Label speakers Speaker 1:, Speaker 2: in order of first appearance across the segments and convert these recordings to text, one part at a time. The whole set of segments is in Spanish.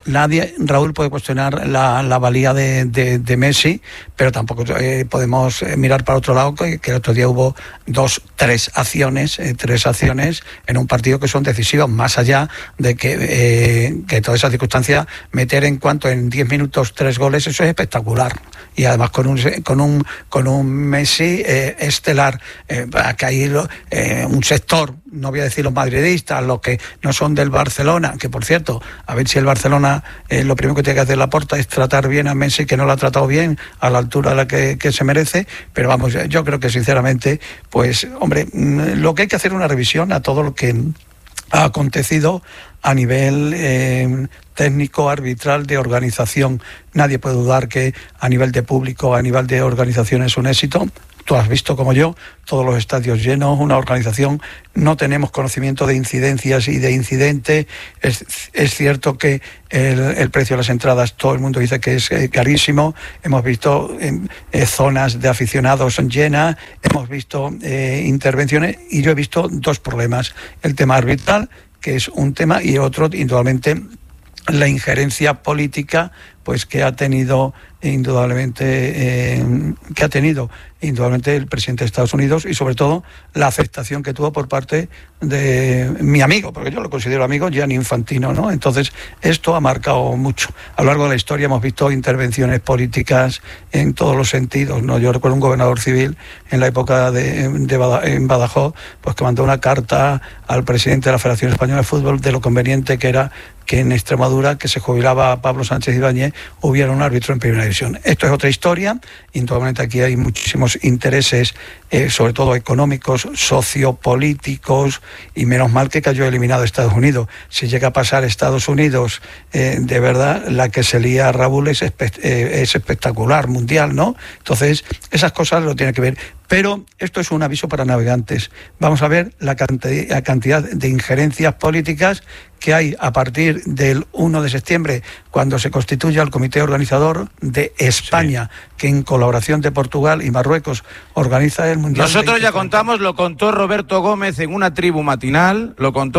Speaker 1: nadie, Raúl, puede cuestionar la valía de Messi, pero tampoco podemos mirar para otro lado, que el otro día hubo tres acciones en un partido que son decisivas, más allá de que toda esa circunstancia, meter en 10 minutos 3 goles, eso es espectacular. Y además con un Messi estelar, que hay un sector, no voy a decir los madridistas, los que no son del Barcelona, que por cierto, a ver si el Barcelona, lo primero que tiene que hacer Laporta es tratar bien a Messi, que no lo ha tratado bien, a la altura a la que se merece, pero vamos, yo creo que sinceramente, pues hombre, lo que hay que hacer es una revisión a todo lo que ha acontecido a nivel técnico, arbitral, de organización. Nadie puede dudar que a nivel de público, a nivel de organización es un éxito. Tú has visto, como yo, todos los estadios llenos, una organización. No tenemos conocimiento de incidencias y de incidentes. Es cierto que el precio de las entradas, todo el mundo dice que es carísimo. Hemos visto zonas de aficionados llenas, hemos visto intervenciones, y yo he visto dos problemas. El tema arbitral, que es un tema, y otro, indudablemente, la injerencia política, pues que ha tenido indudablemente el presidente de Estados Unidos, y sobre todo la aceptación que tuvo por parte de mi amigo, porque yo lo considero amigo, Gianni Infantino, ¿no? Entonces esto ha marcado mucho. A lo largo de la historia hemos visto intervenciones políticas en todos los sentidos, ¿no? Yo recuerdo un gobernador civil en la época en Badajoz, pues que mandó una carta al presidente de la Federación Española de Fútbol de lo conveniente que era que en Extremadura, que se jubilaba Pablo Sánchez Ibáñez, hubiera un árbitro en primera división. Esto es otra historia. Indudablemente aquí hay muchísimos intereses, sobre todo económicos, sociopolíticos, y menos mal que cayó eliminado Estados Unidos. Si llega a pasar Estados Unidos, de verdad, la que se lía a Raúl es espectacular, mundial, ¿no? Entonces, esas cosas lo tiene que ver. Pero esto es un aviso para navegantes. Vamos a ver la cantidad de injerencias políticas que hay a partir del 1 de septiembre, cuando se constituya el comité organizador de España, sí, que en colaboración de Portugal y Marruecos organiza el Mundial.
Speaker 2: Nosotros ya contamos, lo contó Roberto Gómez en una tribu matinal,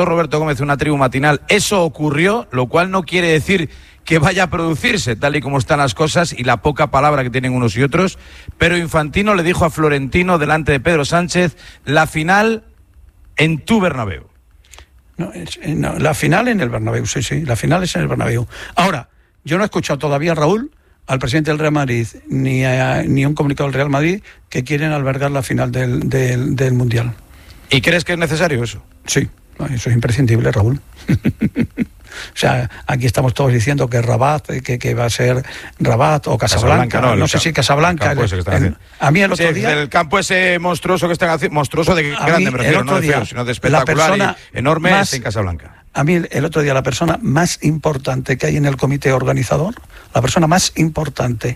Speaker 2: eso ocurrió, lo cual no quiere decir que vaya a producirse, tal y como están las cosas y la poca palabra que tienen unos y otros, pero Infantino le dijo a Florentino, delante de Pedro Sánchez, la final en tu Bernabéu.
Speaker 1: No, la final en el Bernabéu, sí, la final es en el Bernabéu. Ahora, yo no he escuchado todavía, Raúl, al presidente del Real Madrid, ni un comunicado del Real Madrid, que quieren albergar la final del Mundial.
Speaker 2: ¿Y crees que es necesario eso?
Speaker 1: Sí, eso es imprescindible, Raúl. O sea, aquí estamos todos diciendo que Rabat, que va a ser Rabat o Casablanca. No sé si Casablanca. A mí el otro día...
Speaker 2: El campo ese monstruoso que están haciendo, monstruoso de grande, me refiero, no de feo, sino de espectacular y enorme, es en Casablanca.
Speaker 1: A mí el otro día la persona más importante que hay en el comité organizador, la persona más importante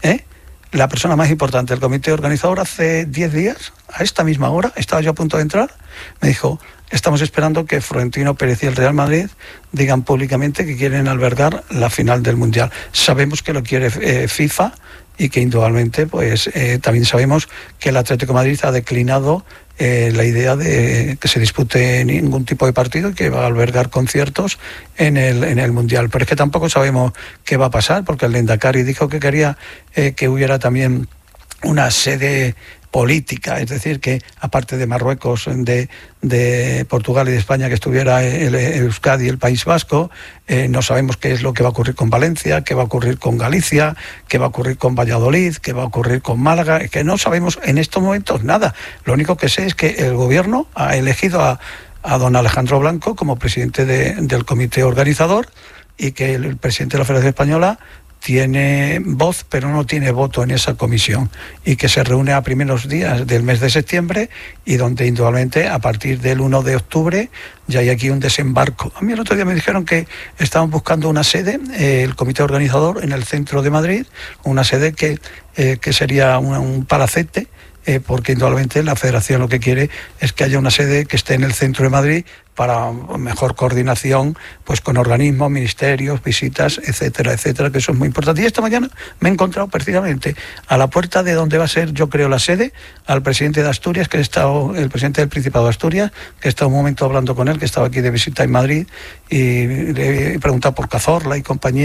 Speaker 1: del comité organizador, hace 10 días, a esta misma hora, estaba yo a punto de entrar, me dijo: estamos esperando que Florentino Pérez y el Real Madrid digan públicamente que quieren albergar la final del Mundial. Sabemos que lo quiere FIFA, y que indudablemente pues también sabemos que el Atlético de Madrid ha declinado la idea de que se dispute ningún tipo de partido y que va a albergar conciertos en el Mundial. Pero es que tampoco sabemos qué va a pasar, porque el Lehendakari dijo que quería que hubiera también una sede política, es decir, que aparte de Marruecos, de Portugal y de España, que estuviera el Euskadi y el País Vasco. No sabemos qué es lo que va a ocurrir con Valencia, qué va a ocurrir con Galicia, qué va a ocurrir con Valladolid, qué va a ocurrir con Málaga, que no sabemos en estos momentos nada. Lo único que sé es que el gobierno ha elegido a don Alejandro Blanco como presidente del comité organizador, y que el presidente de la Federación Española tiene voz, pero no tiene voto en esa comisión, y que se reúne a primeros días del mes de septiembre, y donde indudablemente a partir del 1 de octubre ya hay aquí un desembarco. A mí el otro día me dijeron que estaban buscando una sede, el comité organizador, en el centro de Madrid, una sede que sería un palacete, porque indudablemente la Federación lo que quiere es que haya una sede que esté en el centro de Madrid para mejor coordinación pues con organismos, ministerios, visitas, etcétera, etcétera, que eso es muy importante. Y esta mañana me he encontrado precisamente a la puerta de donde va a ser, yo creo, la sede, al presidente de Asturias, el presidente del Principado de Asturias, que he estado un momento hablando con él, que estaba aquí de visita en Madrid, y le he preguntado por Cazorla y compañía.